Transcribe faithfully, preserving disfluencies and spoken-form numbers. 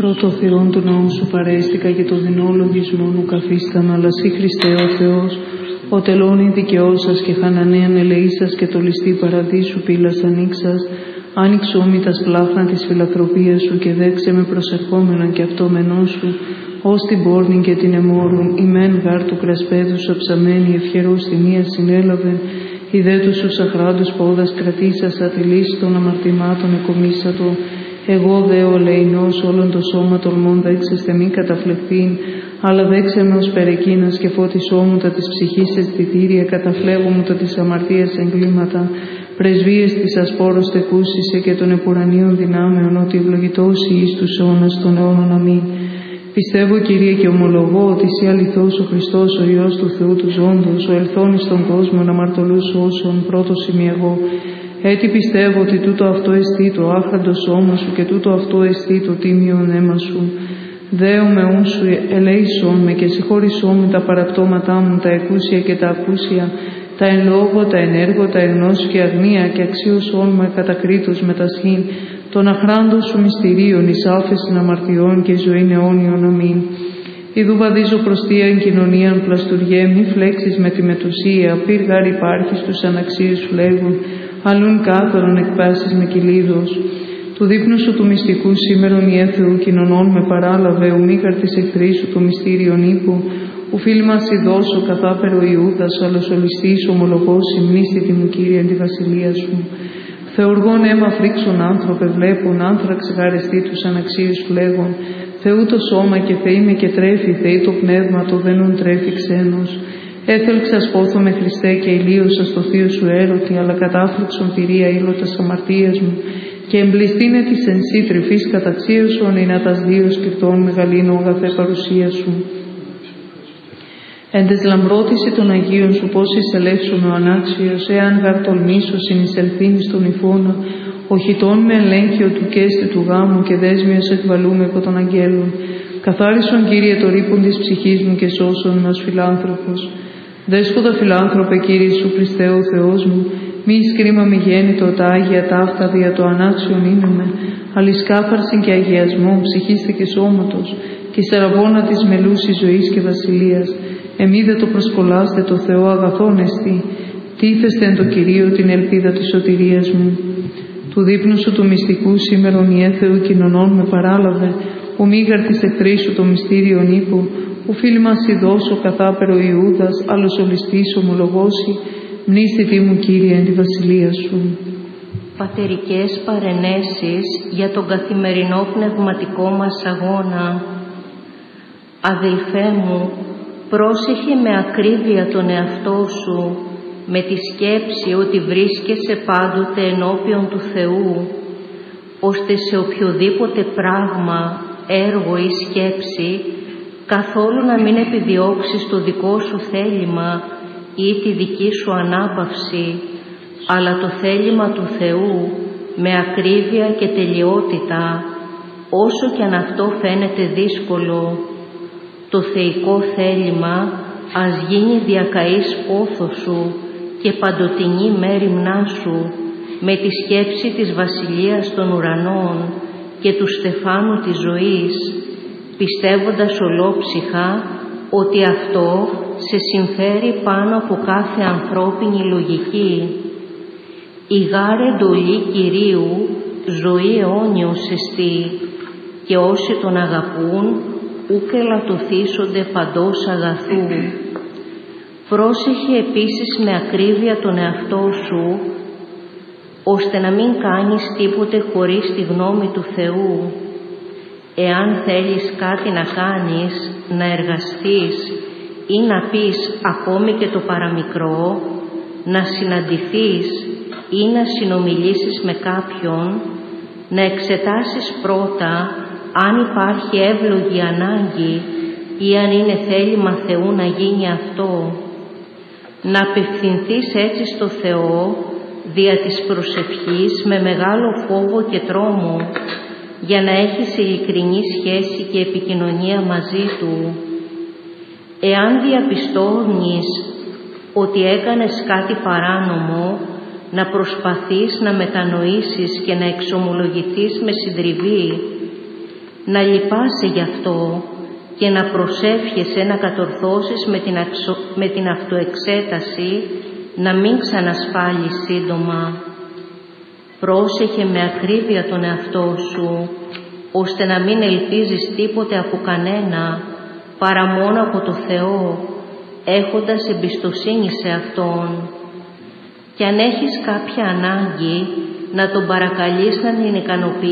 Πρώτο θυρών του ναού σου παρέστηκα και το δεινό λογισμό μου καθίσταν, αλλά σύ Χριστέ ο Θεός, ο τελώνη δικαιώσας και χανανέαν ελεήσας και το ληστή παραδείσου πύλας ανοίξας, άνοιξό μη τας πλάχνα της φιλαθροπίας σου και δέξε με προσερχόμενον και αυτόμενό σου, ως την πόρνη και την εμόρουν, ημέν γάρ του κρασπέδους αψαμένη ευχερός θυμία συνέλαβεν, ιδέ τους σου σαχράντους πόδας κρατήσας ατυλής των αμαρτημάτων εκομίσατο, εγώ δε ο λεϊνός όλον το σώμα τολμών δέξεστε μη καταφλεχθήν, αλλά δέξε με ως περεκείνας και φώτισό μου τα της ψυχής αισθητήρια, καταφλέγω μου τα της αμαρτίας εγκλήματα, πρεσβείες της ασπόρος τεκούσισε και των επουρανίων δυνάμεων, ότι ευλογητός εις τους αιώνας των αιώνων αμήν. Πιστεύω, Κύριε, και ομολογώ ότι εσύ αληθώς ο Χριστός, ο Υιός του Θεού του ζώντος, ο ελθόν εις τον κόσμο να μαρτωλούς όσων, πρώτος είμαι εγώ. Έτσι πιστεύω ότι τούτο αυτό εστί το άχραντο σώμα σου και τούτο αυτό εστί το τίμιον αίμα σου. Δέω με ούν σου ελέησόν με και συγχώρησόν με τα παραπτώματά μου, τα εκούσια και τα ακούσια, τα εν λόγω, τα εν έργο, τα εν γνώση και αγνία, και αξίωσόν με κατακρίτως με τα σχήν, των αχράντων σου μυστηρίων, εις άφεσιν αμαρτιών και ζωήν αιώνιον αμήν. Ιδού βαδίζω προς τίαν κοινωνίαν πλαστουριέ, μη φλέξεις με τη μετουσία, πυρ γάρ υπάρχεις τους αναξίους φλέγουν, αλλούν κάθαρον εκπάσεις με κυλίδος. Του δείπνου σου του μυστικού σήμερον η Θεού κοινωνών με παράλαβε, ου μήκαρ της εχθρής σου το μυστήριον ύπο, ου φίλοι μας ειδώσω καθάπερο Ιούδας, αλλος ο ληστής ομολογός συμνήστη μου, Κύριε, εν τη βασιλεία σου. Θεουργών αίμα φρίξον άνθρωπε βλέπουν, άνθραξ γαρεστή τους αναξίους φλέγων, Θεού το σώμα και Θεή με και τρέφει, Θεή το πνεύμα το δενούν τρέφει ξένος. Έθελξας πόθο με Χριστέ και ηλίωσα στο θείο σου έρωτη, αλλά κατάφληξον θηρία ήλωτας αμαρτίας μου, και εμπληστήνε της εν σύ τρυφής καταξίωσον, ή να τας δύο σκεφτών μεγαλύνω αγαθέ παρουσία σου. Εν τες λαμπρότηση των Αγίων σου πώς εισελεύσουμε ο ανάξιος, εάν γαρ τολμήσω συνεισελθήν στον υφώνα, οχητών με ελέγχιο του κέστη του γάμου και δέσμιος εκβαλούμε από των αγγέλων. Καθάρισον, Κύριε, το ρήπον της ψυχής μου και σώσον με ως φιλάνθρωπος. Δέσποτα φιλάνθρωπε, Κύριε σου Χριστέ ο Θεός μου, μη εις κρίμα μη γέννητο τα Άγια ταύτα δια το ανάξιον είναι με, αλλης κάθαρσιν και αγιασμό ψυχήστε και σώματος, και σαραβώνα της μελούσης ζωής και βασιλείας. Εμίδε το προσκολάστε το Θεό αγαθόν εστί, τίθεστε εν το Κυρίο την ελπίδα της σωτηρίας μου. Του δείπνου σου του μυστικού σήμερον η Θεού κοινωνών με παράλαβε, ο μήγαρ της εχθρής σου το μυστήριον ύπο, ο φίλοι μας ειδώσω καθάπερο Ιούδας, άλλος ο ληστής ομολογώσει, μνήσθητη μου, Κύριε, εν τη βασιλεία σου. Πατερικές παρενέσεις για τον καθημερινό πνευματικό μας αγώνα. Αδελφέ μου, πρόσεχε με ακρίβεια τον εαυτό σου, με τη σκέψη ότι βρίσκεσαι πάντοτε ενώπιον του Θεού, ώστε σε οποιοδήποτε πράγμα, έργο ή σκέψη, καθόλου να μην επιδιώξεις το δικό σου θέλημα ή τη δική σου ανάπαυση, αλλά το θέλημα του Θεού με ακρίβεια και τελειότητα, όσο και αν αυτό φαίνεται δύσκολο. Το θεϊκό θέλημα ας γίνει διακαής πόθος σου και παντοτινή μέριμνά σου, με τη σκέψη της βασιλείας των ουρανών και του στεφάνου της ζωής, πιστεύοντας ολόψυχα ότι αυτό σε συμφέρει πάνω από κάθε ανθρώπινη λογική. Η γάρ εντολή Κυρίου ζωή αιώνιος εστί, και όσοι τον αγαπούν ούκ ελαττωθήσονται παντός αγαθού. Πρόσεχε επίσης με ακρίβεια τον εαυτό σου, ώστε να μην κάνεις τίποτε χωρίς τη γνώμη του Θεού. Εάν θέλεις κάτι να κάνεις, να εργαστείς ή να πεις ακόμη και το παραμικρό, να συναντηθείς ή να συνομιλήσεις με κάποιον, να εξετάσεις πρώτα αν υπάρχει εύλογη ανάγκη ή αν είναι θέλημα Θεού να γίνει αυτό. Να απευθυνθείς έτσι στο Θεό δια της προσευχής με μεγάλο φόβο και τρόμο, για να έχεις ειλικρινή σχέση και επικοινωνία μαζί Του. Εάν διαπιστώνεις ότι έκανες κάτι παράνομο, να προσπαθείς να μετανοήσεις και να εξομολογηθείς με συντριβή. να λυπάσαι γι' αυτό και να προσεύχεσαι να κατορθώσεις με την, αξο... με την αυτοεξέταση, να μην ξανασφάλεις σύντομα. Πρόσεχε με ακρίβεια τον εαυτό σου, ώστε να μην ελπίζεις τίποτε από κανένα, παρά μόνο από το Θεό, έχοντας εμπιστοσύνη σε Αυτόν. Και αν έχεις κάποια ανάγκη, να Τον παρακαλείς να την ικανοποιήσει